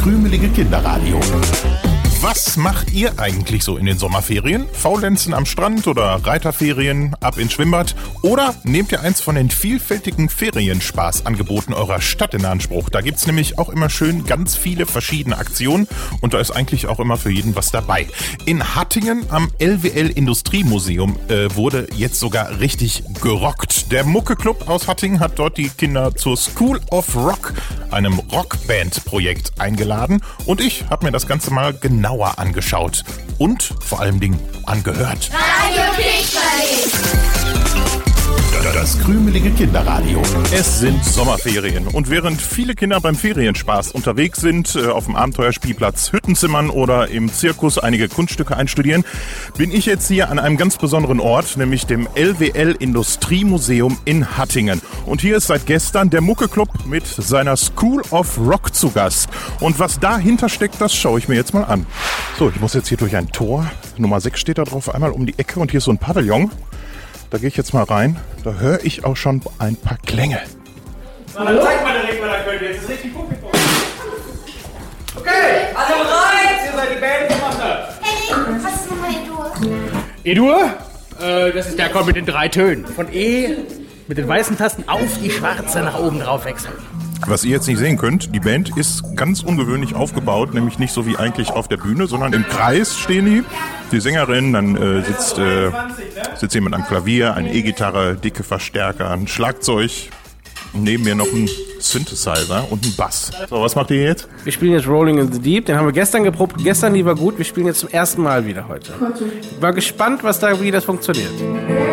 krümelige Kinderradio. Was macht ihr eigentlich so in den Sommerferien? Faulenzen am Strand oder Reiterferien ab ins Schwimmbad? Oder nehmt ihr eins von den vielfältigen Ferienspaßangeboten eurer Stadt in Anspruch? Da gibt's nämlich auch immer schön ganz viele verschiedene Aktionen und da ist eigentlich auch immer für jeden was dabei. In Hattingen am LWL Industriemuseum wurde jetzt sogar richtig gerockt. Der Mucke-Club aus Hattingen hat dort die Kinder zur School of Rock, einem Rockband-Projekt, eingeladen und ich habe mir das Ganze mal genauer angeschaut und vor allem Dingen angehört. Radio Pixel. Das krümelige Kinderradio. Es sind Sommerferien und während viele Kinder beim Ferienspaß unterwegs sind, auf dem Abenteuerspielplatz Hüttenzimmern oder im Zirkus einige Kunststücke einstudieren, bin ich jetzt hier an einem ganz besonderen Ort, nämlich dem LWL Industriemuseum in Hattingen. Und hier ist seit gestern der Mucke-Club mit seiner School of Rock zu Gast. Und was dahinter steckt, das schaue ich mir jetzt mal an. So, ich muss jetzt hier durch ein Tor. Nummer 6 steht da drauf, einmal um die Ecke und hier ist so ein Pavillon. Da gehe ich jetzt mal rein. Da höre ich auch schon ein paar Klänge. Na, dann zeigt mal direkt, was da könnt. Jetzt ist richtig Publikum. Okay, alle bereit? Ihr seid die Band, was macht ihr? Henning, was ist nochmal E-Dur? E-Dur? Das ist der kommt mit den 3 Tönen. Von E mit den weißen Tasten auf die schwarze nach oben drauf wechseln. Was ihr jetzt nicht sehen könnt, die Band ist ganz ungewöhnlich aufgebaut, nämlich nicht so wie eigentlich auf der Bühne, sondern im Kreis stehen die Sängerin, dann sitzt jemand am Klavier, eine E-Gitarre, dicke Verstärker, ein Schlagzeug, neben mir noch ein Synthesizer und ein Bass. So, was macht ihr jetzt? Wir spielen jetzt Rolling in the Deep, den haben wir gestern geprobt, gestern lief er gut, wir spielen jetzt zum ersten Mal wieder heute. Ich war gespannt, wie das funktioniert.